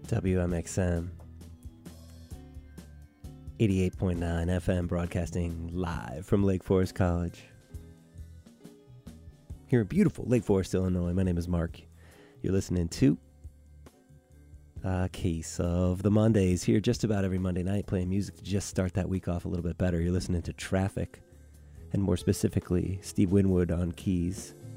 WMXM 88.9 FM, broadcasting live from Lake Forest College here in beautiful Lake Forest, Illinois. My name is Mark. You're listening to A Case of the Mondays here just about every Monday night, playing music to just start that week off a little bit better. You're listening to Traffic, and more specifically, Steve Winwood on keys.